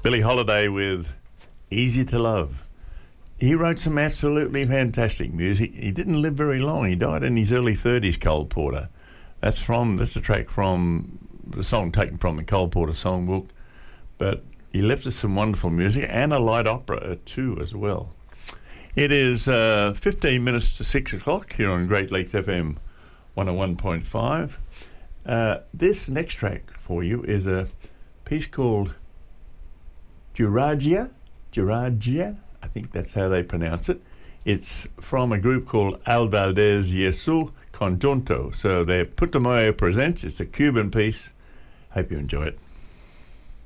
Billie Holiday with Easy to Love. He wrote some absolutely fantastic music. He didn't live very long. He died in his early 30s, Cole Porter. That's a track from the song taken from the Cole Porter songbook. But he left us some wonderful music and a light opera too as well. It is 15 minutes to 6 o'clock here on Great Lakes FM 101.5. This next track for you is a piece called Juragia, I think that's how they pronounce it. It's from a group called Al Valdez Yesu Conjunto. So they're Putumayo Presents. It's a Cuban piece. Hope you enjoy it.